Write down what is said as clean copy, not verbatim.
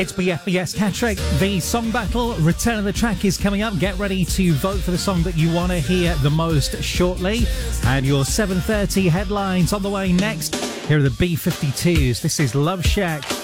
It's BFBS Cat Trick. The song battle, Return of the Track, is coming up. Get ready to vote for the song that you want to hear the most shortly. And your 7:30 headlines on the way next. Here are the B-52s. This is Love Shack.